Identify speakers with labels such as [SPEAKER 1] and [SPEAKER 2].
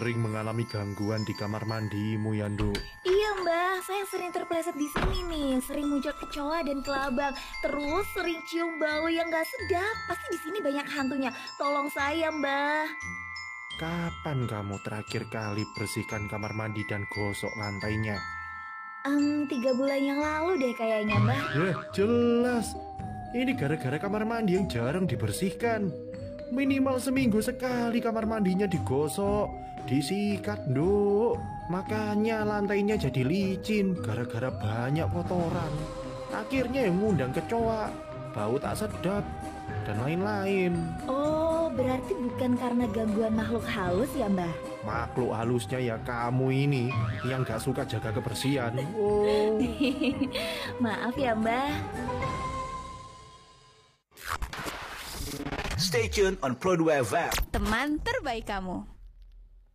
[SPEAKER 1] sering mengalami gangguan di kamar mandimu ya, Nduk?
[SPEAKER 2] Iya Mbah, saya sering terpeleset di sini nih, sering muncul kecoa dan kelabang, terus sering cium bau yang gak sedap. Pasti di sini banyak hantunya. Tolong saya Mbah.
[SPEAKER 1] Kapan kamu terakhir kali bersihkan kamar mandi dan gosok lantainya?
[SPEAKER 2] 3 bulan yang lalu deh kayaknya Mbah.
[SPEAKER 1] Ya, jelas. Ini gara-gara kamar mandi yang jarang dibersihkan. Minimal seminggu sekali kamar mandinya digosok, disikat, Nduk. Makanya lantainya jadi licin gara-gara banyak kotoran. Akhirnya yang ngundang kecoa, bau tak sedap, dan lain-lain.
[SPEAKER 2] Oh, berarti bukan karena gangguan makhluk halus ya Mbah?
[SPEAKER 1] Makhluk halusnya ya kamu ini yang gak suka jaga kebersihan. Oh.
[SPEAKER 2] Maaf ya Mbah.
[SPEAKER 3] Stay tuned on Pro 2 FM.
[SPEAKER 4] Teman terbaik kamu.